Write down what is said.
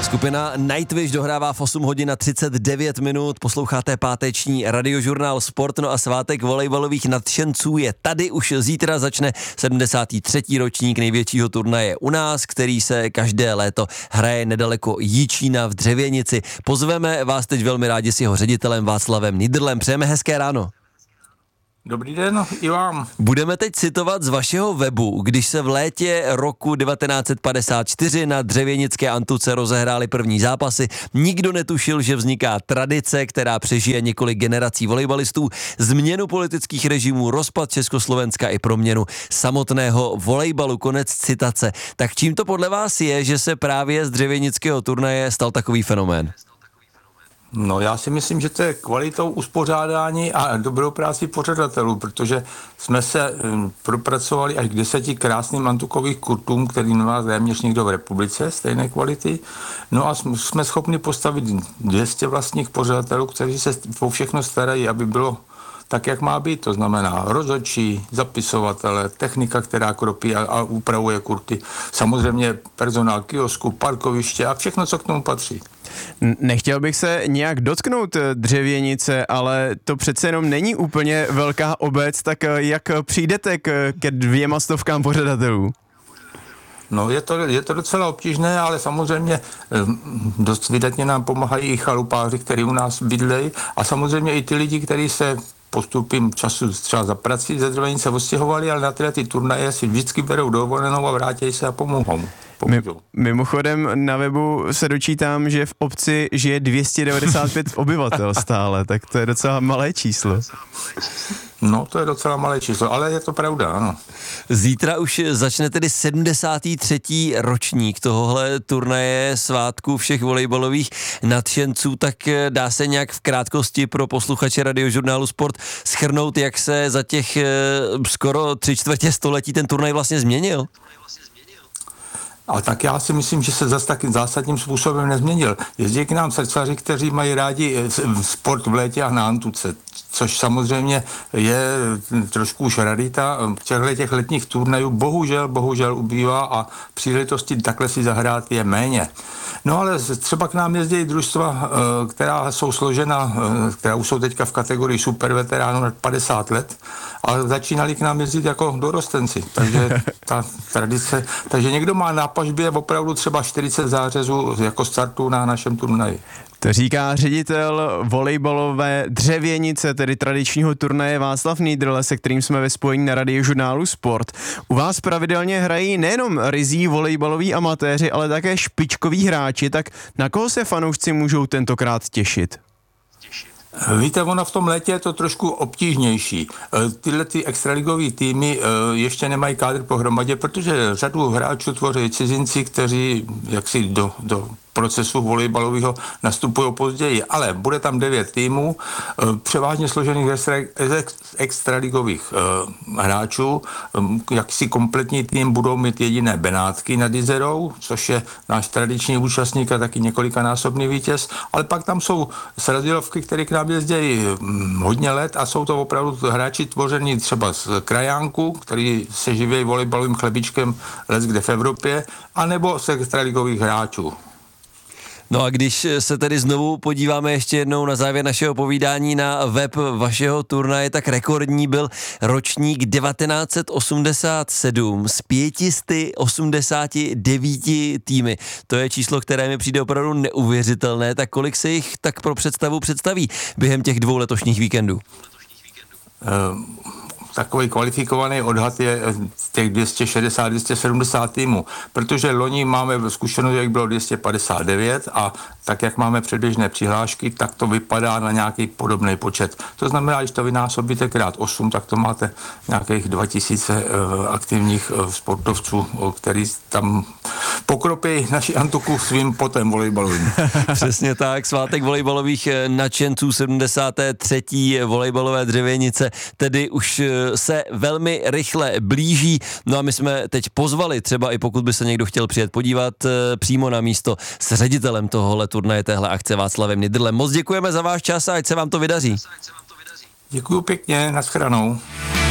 Skupina Nightwish dohrává v 8 hodin a 39 minut, posloucháte páteční radiožurnál Sport, no a svátek volejbalových nadšenců je tady, už zítra začne 73. ročník největšího turnaje u nás, který se každé léto hraje nedaleko Jičína v Dřevěnici. Pozveme vás teď velmi rádi s jeho ředitelem Václavem Nydrlem. Přejeme hezké ráno. Dobrý den i vám. Budeme teď citovat z vašeho webu, když se v létě roku 1954 na dřevěnické Antuce rozehrály první zápasy. Nikdo netušil, že vzniká tradice, která přežije několik generací volejbalistů, změnu politických režimů, rozpad Československa i proměnu samotného volejbalu. Konec citace. Tak čím to podle vás je, že se právě z dřevěnického turnaje stal takový fenomén? No já si myslím, že to je kvalitou uspořádání a dobrou práci pořadatelů, protože jsme se propracovali až k 10 krásným antukových kurtům, který nemá téměř nikdo v republice stejné kvality. No a jsme schopni postavit 200 vlastních pořadatelů, kteří se o všechno starají, aby bylo tak, jak má být, to znamená rozhodčí, zapisovatele, technika, která kropí a upravuje kurty, samozřejmě personál kiosku, parkoviště a všechno, co k tomu patří. Nechtěl bych se nějak dotknout Dřevěnice, ale to přece jenom není úplně velká obec, tak jak přijdete ke 200 pořadatelů? No je to docela obtížné, ale samozřejmě dost vydatně nám pomáhají i chalupáři, kteří u nás bydlejí a samozřejmě i ty lidi, kteří se postupem času třeba za prací ze Dřevenice odstěhovali, ale na ty turnaje si vždycky berou dovolenou a vrátí se a pomohou. Mimochodem na webu se dočítám, že v obci žije 295 obyvatel stále, tak to je docela malé číslo. No, to je docela malé číslo, ale je to pravda, ano. Zítra už začne tedy 73. ročník tohohle turnaje svátku všech volejbalových nadšenců, tak dá se nějak v krátkosti pro posluchače radiožurnálu Sport shrnout, jak se za těch skoro 3/4 století ten turnaj vlastně změnil? A tak já si myslím, že se zase takým zásadním způsobem nezměnil. Jezdí k nám srdcaři, kteří mají rádi sport v létě a na Antuce, což samozřejmě je trošku už rarita. Těch letních turnajů bohužel ubývá a příležitosti takhle si zahrát je méně. No ale třeba k nám jezdí družstva, která jsou složena, která už jsou teďka v kategorii superveteránů nad 50 let, ale začínali k nám jezdit jako dorostenci. Takže ta tradice, takže někdo má na pažbě opravdu třeba 40 zářezů jako startů na našem turnaji. To říká ředitel volejbalové Dřevěnice, tedy tradičního turnaje Václav Nydrle, se kterým jsme ve spojení na radiožurnálu Sport. U vás pravidelně hrají nejenom ryzí volejbaloví amatéři, ale také špičkoví hráči, tak na koho se fanoušci můžou tentokrát těšit? Víte, ono v tom létě je to trošku obtížnější. Tyhle ty extraligové týmy ještě nemají kádr pohromadě, protože řadu hráčů tvoří cizinci, kteří jaksi do procesu volejbalového nastupují později, ale bude tam 9 týmů, převážně složených extraligových hráčů. Jaksi kompletní tým budou mít jediné Benátky nad Jizerou, což je náš tradiční účastník a taky několikanásobný vítěz, ale pak tam jsou srazilovky, které k nám jezdí hodně let a jsou to opravdu hráči tvoření třeba z krajánku, který se živí volejbalovým chlebičkem leckde v Evropě, anebo z extraligových hráčů. No a když se tedy znovu podíváme ještě jednou na závěr našeho povídání na web vašeho turnaje, tak rekordní byl ročník 1987 s 589 týmy. To je číslo, které mi přijde opravdu neuvěřitelné. Tak kolik se jich tak pro představu představí během těch 2 letošních víkendů? Takový kvalifikovaný odhad je těch 260-270 týmů, protože loni máme zkušenost, jak bylo 259 a tak, jak máme předběžné přihlášky, tak to vypadá na nějaký podobný počet. To znamená, když to vynásobíte krát 8, tak to máte nějakých 2000 aktivních sportovců, který tam pokropí naši Antuku svým potem volejbalovým. Přesně tak, svátek volejbalových nadšenců 73. volejbalové Dřevěnice, tedy už se velmi rychle blíží. No a my jsme teď pozvali, třeba i pokud by se někdo chtěl přijet podívat přímo na místo s ředitelem tohohle turnaje, téhle akce Václavem Nydrlem. Moc děkujeme za váš čas a ať se vám to vydaří. Děkuju pěkně, nashledanou.